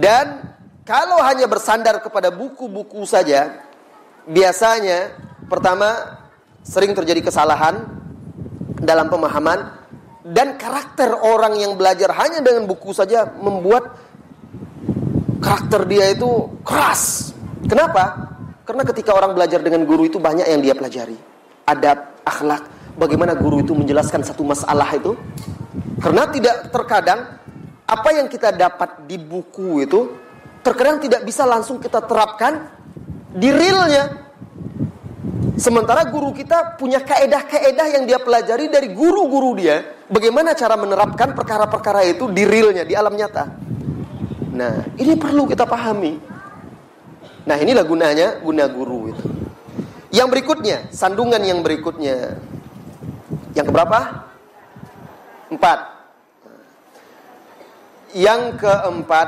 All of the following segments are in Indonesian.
Dan kalau hanya bersandar kepada buku-buku saja, biasanya pertama sering terjadi kesalahan dalam pemahaman, dan karakter orang yang belajar hanya dengan buku saja membuat karakter dia itu keras. Kenapa? Karena ketika orang belajar dengan guru itu banyak yang dia pelajari. Adab, akhlak, bagaimana guru itu menjelaskan satu masalah itu. Karena terkadang apa yang kita dapat di buku itu terkadang tidak bisa langsung kita terapkan di realnya. Sementara guru kita punya kaedah-kaedah yang dia pelajari dari guru-guru dia. Bagaimana cara menerapkan perkara-perkara itu di realnya, di alam nyata. Nah, ini perlu kita pahami. Nah, inilah guna guru itu. Yang berikutnya, sandungan yang berikutnya. Yang keberapa? 4. Yang keempat,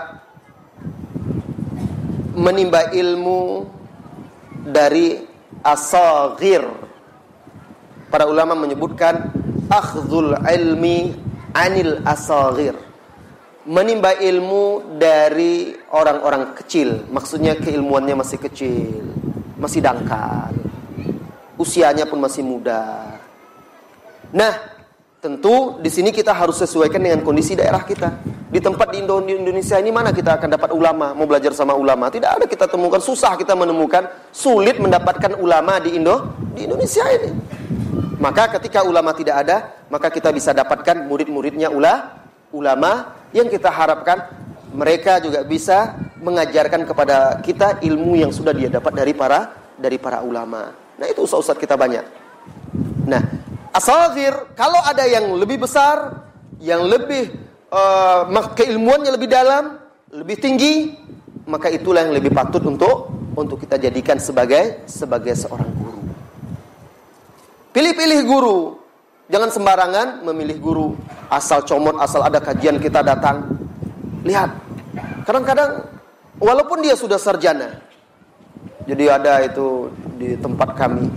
menimba ilmu dari as-saghir. Para ulama menyebutkan akhdhul ilmi anil as-saghir. Menimba ilmu dari orang-orang kecil. Maksudnya keilmuannya masih kecil, masih dangkal, usianya pun masih muda. Nah, tentu di sini kita harus sesuaikan dengan kondisi daerah kita. Di tempat di Indonesia ini mana kita akan dapat ulama? Mau belajar sama ulama? Tidak ada, kita temukan, susah kita menemukan, sulit mendapatkan ulama di Indonesia ini. Maka ketika ulama tidak ada, maka kita bisa dapatkan murid-muridnya ulama yang kita harapkan mereka juga bisa mengajarkan kepada kita ilmu yang sudah dia dapat dari para ulama. Nah, itu ustaz kita banyak. Nah, as-saghir, kalau ada yang lebih besar, yang lebih keilmuannya lebih dalam, lebih tinggi, maka itulah yang lebih patut untuk kita jadikan sebagai seorang guru. Pilih-pilih guru. Jangan sembarangan memilih guru, asal comot, asal ada kajian kita datang. Lihat, kadang-kadang walaupun dia sudah sarjana. Jadi ada itu di tempat kami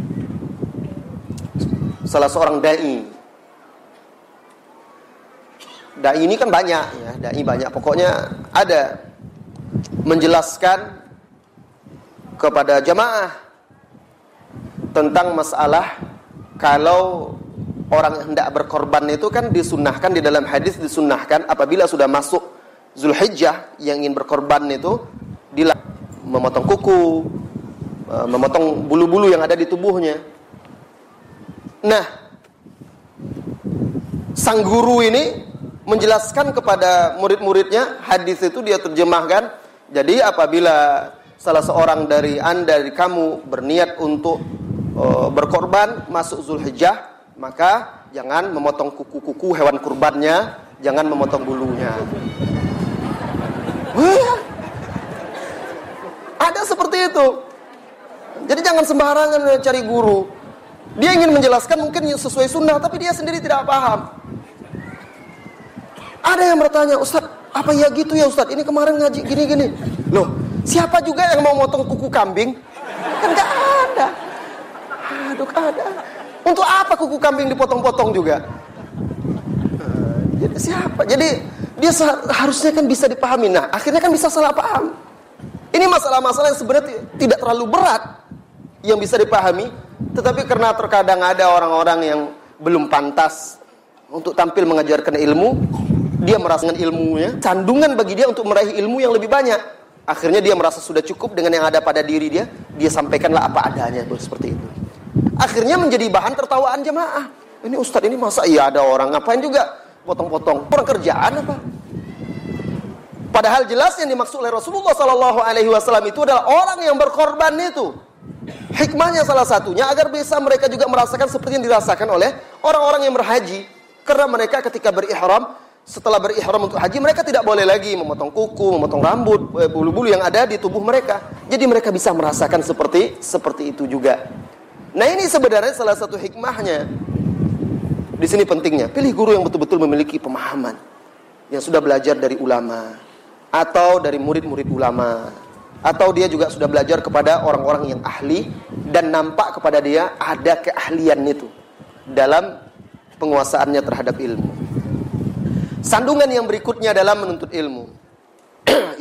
salah seorang dai. Dai ini kan banyak ya, dai banyak. Pokoknya ada menjelaskan kepada jamaah tentang masalah kalau orang hendak berkorban itu kan disunnahkan, di dalam hadis disunnahkan apabila sudah masuk Zulhijjah yang ingin berkorban itu memotong kuku, memotong bulu-bulu yang ada di tubuhnya. Nah, sang guru ini menjelaskan kepada murid-muridnya, hadis itu dia terjemahkan. Jadi apabila salah seorang dari kamu berniat untuk berkorban masuk Zulhijjah, maka jangan memotong kuku-kuku hewan kurbannya, jangan memotong bulunya. Ada seperti itu. Jadi jangan sembarangan cari guru. Dia ingin menjelaskan mungkin sesuai sunnah, tapi dia sendiri tidak paham. Ada yang bertanya, Ustaz, apa ya gitu ya Ustaz? Ini kemarin ngaji gini-gini. Loh, siapa juga yang mau motong kuku kambing? Kan gak ada. Aduh, ada. Untuk apa kuku kambing dipotong-potong juga? Jadi siapa? Jadi dia harusnya kan bisa dipahami. Nah, akhirnya kan bisa salah paham. Ini masalah-masalah yang sebenarnya tidak terlalu berat yang bisa dipahami, tetapi karena terkadang ada orang-orang yang belum pantas untuk tampil mengajarkan ilmu, dia merasa dengan ilmunya candungan bagi dia untuk meraih ilmu yang lebih banyak. Akhirnya dia merasa sudah cukup dengan yang ada pada diri dia sampaikanlah apa adanya, seperti itu. Akhirnya menjadi bahan tertawaan jemaah. Ini ustadz ini masa iya ada orang ngapain juga potong-potong, kurang kerjaan apa? Padahal jelas yang dimaksud oleh Rasulullah SAW itu adalah orang yang berkorban itu. Hikmahnya salah satunya agar bisa mereka juga merasakan seperti yang dirasakan oleh orang-orang yang berhaji. Karena mereka ketika berihram, setelah berihram untuk haji, mereka tidak boleh lagi memotong kuku, memotong rambut, bulu-bulu yang ada di tubuh mereka. Jadi mereka bisa merasakan seperti itu juga. Nah, ini sebenarnya salah satu hikmahnya. Di sini pentingnya pilih guru yang betul-betul memiliki pemahaman, yang sudah belajar dari ulama atau dari murid-murid ulama, atau dia juga sudah belajar kepada orang-orang yang ahli dan nampak kepada dia ada keahlian itu dalam penguasaannya terhadap ilmu. Sandungan yang berikutnya dalam menuntut ilmu